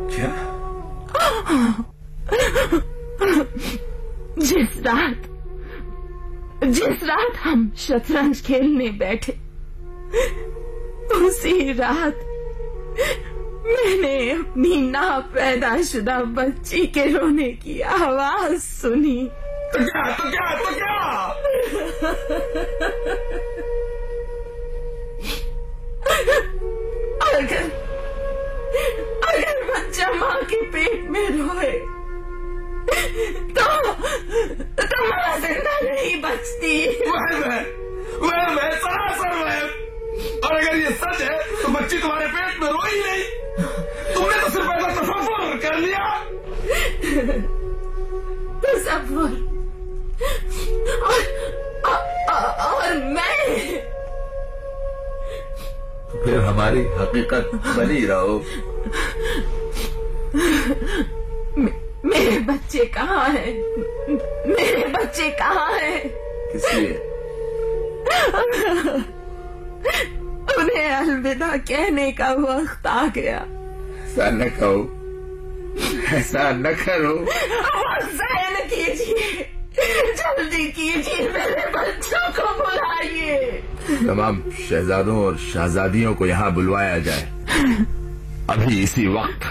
क्या? जिस रात हम शतरंज खेलने बैठे, उसी रात मैंने अपनी नापैदाशुदा बच्ची के रोने की आवाज सुनी। तो क्या? अगर बच्चा माँ के पेट में रोए तो माँ जिंदा नहीं बचती। मैं सरासर वह। और अगर ये सच है तो बच्ची तुम्हारे पेट में रोई नहीं, तुमने तो सिर्फ ऐसा तसव्वुर कर लिया। तसव्वुर और मैं। फिर हमारी हकीकत बनी रहो। मेरे बच्चे कहाँ हैं? मेरे बच्चे कहाँ हैं? किसलिए? उन्हें अलविदा कहने का वक्त आ गया। ऐसा न कहो, ऐसा न करो। सहन कीजिए, जल्दी कीजिए, मेरे बच्चों को बुलाइए। तमाम शहजादों और शहजादियों को यहाँ बुलवाया जाए, अभी इसी वक्त।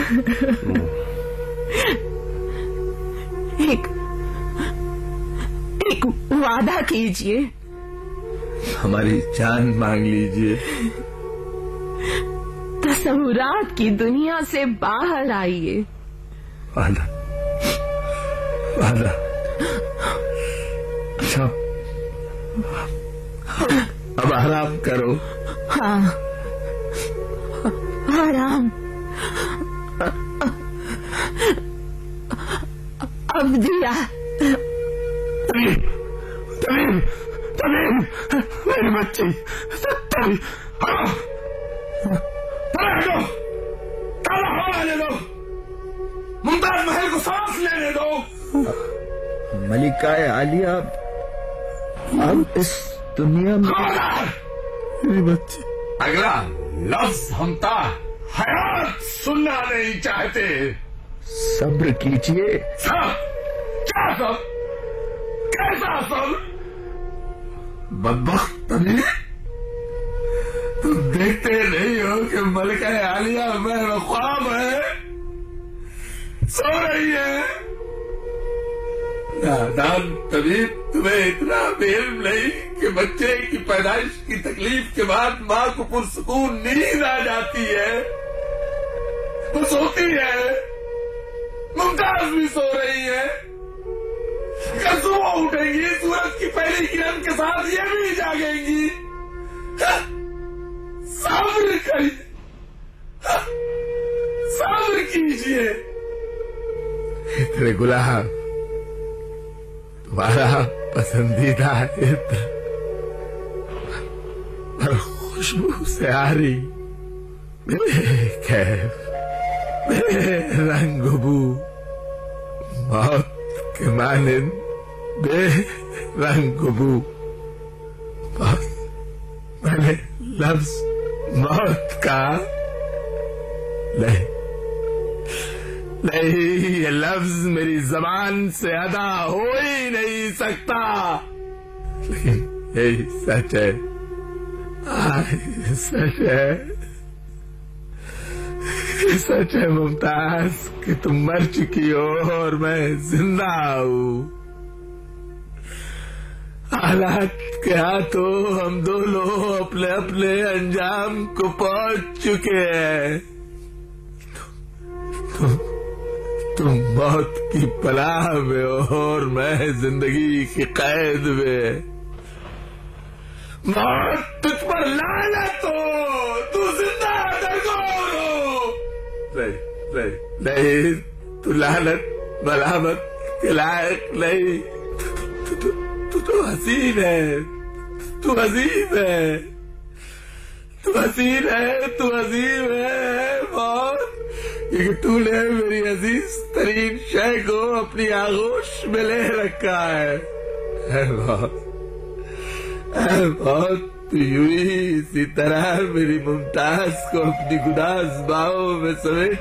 एक वादा कीजिए। हमारी जान मांग लीजिए। तसव्वुरात की दुनिया से बाहर आइए। वादा। अच्छा, अब आराम करो। हाँ, आराम। अब दिया। तमीम, मेरी बच्ची। ताला हवा दो, मुमताज महल को सांस लेने दो। मलिका आलिया अब इस दुनिया में। मेरी बच्ची। अगला लफ्ज हमता हयात सुनना नहीं चाहते। सब्र कीजिए। सब? क्या सब? कैसा सब? बदबख्त तमीम, तुम देखते नहीं हो कि मलिका आलिया में ख्वाब है, सो रही है। नादान तमीम, तुम्हें इतना बेइल्म नहीं कि बच्चे की पैदाइश की तकलीफ के बाद माँ को पुरसुकून नींद आ जाती है, वो सोती है। मुमताज भी सो रही है। कल सुबह उठेंगी, सूरज की पहली किरण के साथ ये भी जागेंगी। सब्र करिए, सब्र कीजिए। इतने गुलाब, तुम्हारा पसंदीदा इत्र और खुशबू से आ रही मेरे कैफ, मेरे रंगबू, मौत के मानिंद बेरंगबू। बस मैंने लफ्ज मौत का नहीं, ये लफ्ज मेरी जबान से अदा हो ही नहीं सकता। लेकिन यही सच है, सच है, सच है मुमताज कि तुम मर चुकी हो और मैं जिंदा हूँ। हालात के हाथों हम दोनों अपने अपने अंजाम को पहुंच चुके हैं। तुम मौत की पनाह में हो और मैं जिंदगी की कैद में। मौत तुझ पर लानत हो, तू जिंदा दरगोर हो। नहीं, तू लानत मलामत के लायक नहीं। तू हसीन है, तू अजीब है, तू हसीन है, तू अजीब है मौत, क्योंकि तूने मेरी अजीज तरीन शय को अपनी आगोश में ले रखा है। मौत, तू यूं ही इसी तरह मेरी मुमताज को अपनी गुदाज बाहों में समेट